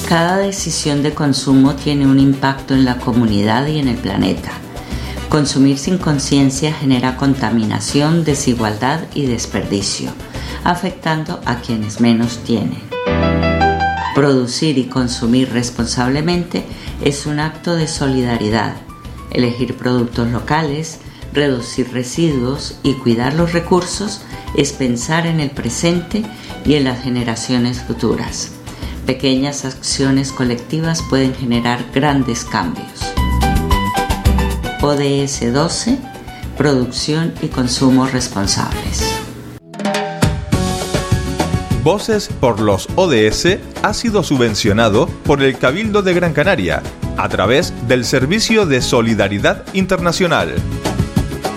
Cada decisión de consumo tiene un impacto en la comunidad y en el planeta. Consumir sin conciencia genera contaminación, desigualdad y desperdicio, afectando a quienes menos tienen. Producir y consumir responsablemente es un acto de solidaridad. Elegir productos locales, reducir residuos y cuidar los recursos es pensar en el presente y en las generaciones futuras. Pequeñas acciones colectivas pueden generar grandes cambios. ODS 12. Producción y consumo responsables. Voces por los ODS ha sido subvencionado por el Cabildo de Gran Canaria a través del Servicio de Solidaridad Internacional.